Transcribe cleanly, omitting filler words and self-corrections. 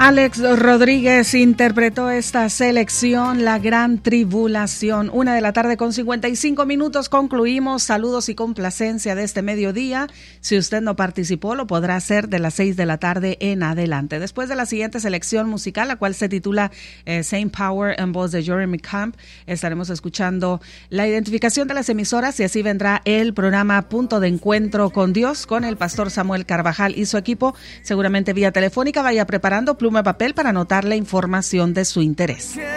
Alex Rodríguez interpretó esta selección, La Gran Tribulación. 1:55 p.m. Concluimos. Saludos y complacencia de este mediodía. Si usted no participó, lo podrá hacer de las 6 de la tarde en adelante. Después de la siguiente selección musical, la cual se titula Same Power, en voz de Jeremy Camp, estaremos escuchando la identificación de las emisoras y así vendrá el programa Punto de Encuentro con Dios con el pastor Samuel Carvajal y su equipo, seguramente vía telefónica. Vaya preparando pluma y papel para anotar la información de su interés.